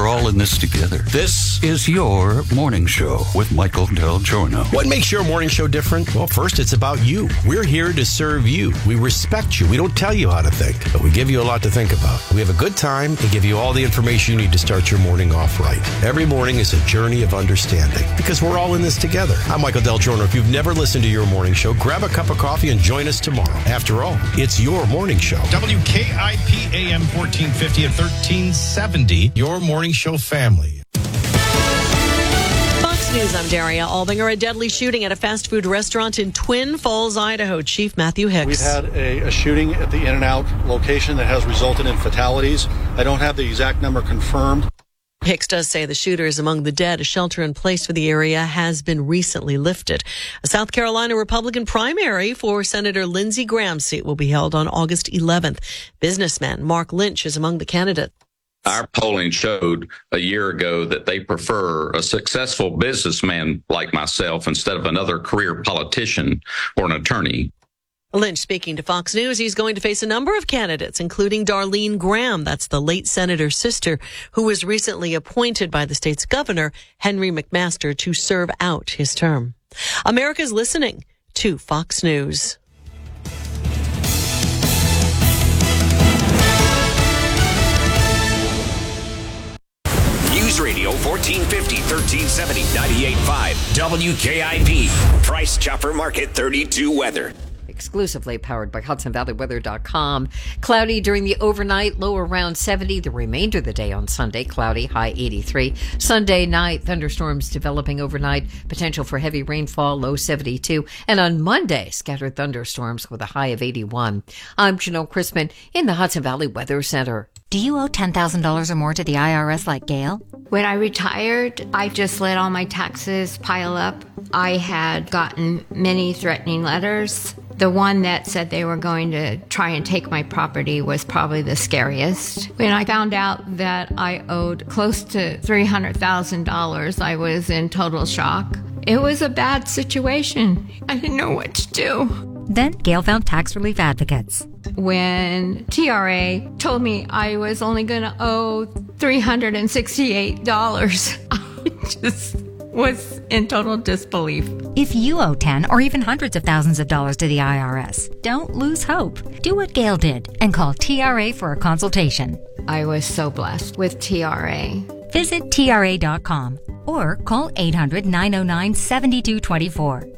all in this together. This is your morning show with Michael Del Giorno. What makes your morning show different? Well, first, it's about you. We're here to serve you. We respect you. We don't tell you how to think, but we give you a lot to think about. We have a good time and give you all the information you need to start your morning off right. Every morning is a journey of understanding because we're all in this together. I'm Michael Del Giorno. If you've never listened to your morning show, grab a cup of coffee and join us tomorrow. After all, it's your morning show. WKIP AM 1450 at 1370, your morning show family. Fox News, I'm Daria Albinger. A deadly shooting at a fast food restaurant in Twin Falls, Idaho. Chief Matthew Hicks. We've had a shooting at the In-N-Out location that has resulted in fatalities. I don't have the exact number confirmed. Hicks does say the shooter is among the dead. A shelter in place for the area has been recently lifted. A South Carolina Republican primary for Senator Lindsey Graham's seat will be held on August 11th. Businessman Mark Lynch is among the candidates. Our polling showed a year ago that they prefer a successful businessman like myself instead of another career politician or an attorney. Lynch speaking to Fox News. He's going to face a number of candidates, including Darlene Graham. That's the late senator's sister, who was recently appointed by the state's governor, Henry McMaster, to serve out his term. America's listening to Fox News. News Radio 1450, 1370, 98.5, WKIP. Price Chopper Market 32 weather. Exclusively powered by HudsonValleyWeather.com. Cloudy during the overnight, low around 70. The remainder of the day on Sunday, cloudy, high 83. Sunday night, thunderstorms developing overnight. Potential for heavy rainfall, low 72. And on Monday, scattered thunderstorms with a high of 81. I'm Janelle Crispin in the Hudson Valley Weather Center. Do you owe $10,000 or more to the IRS like Gail? When I retired, I just let all my taxes pile up. I had gotten many threatening letters. The one that said they were going to try and take my property was probably the scariest. When I found out that I owed close to $300,000, I was in total shock. It was a bad situation. I didn't know what to do. Then Gail found tax relief advocates. When TRA told me I was only going to owe $368, I just was in total disbelief. If you owe 10 or even hundreds of thousands of dollars to the IRS, don't lose hope. Do what Gail did and call TRA for a consultation. I was so blessed with TRA. Visit TRA.com or call 800-909-7224.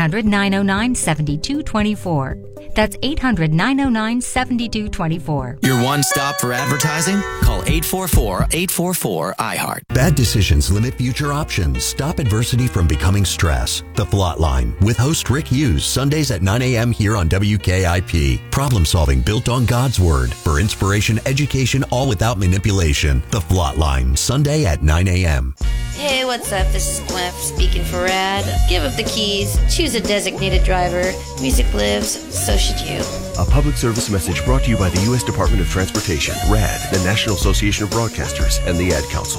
800-909-7224. That's 800-909-7224. Your one stop for advertising? Call 844-844-iHeart. Bad decisions limit future options. Stop adversity from becoming stress. The Flot Line with host Rick Hughes, Sundays at 9 a.m. here on WKIP. Problem solving built on God's Word. For inspiration, education, all without manipulation. The Flot Line, Sunday at 9 a.m. Hey, what's up? This is Gwen speaking for Rad. Give up the keys, choose a designated driver. Music lives, so should you. A public service message brought to you by the U.S. Department of Transportation, RAD, the National Association of Broadcasters, and the Ad Council.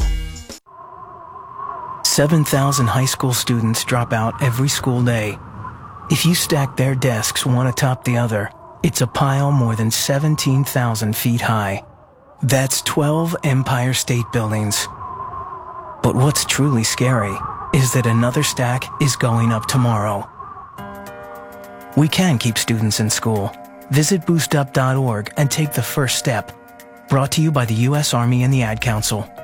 7,000 high school students drop out every school day. If you stack their desks one atop the other, it's a pile more than 17,000 feet high. That's 12 Empire State Buildings. But what's truly scary is that another stack is going up tomorrow. We can keep students in school. Visit boostup.org and take the first step. Brought to you by the U.S. Army and the Ad Council.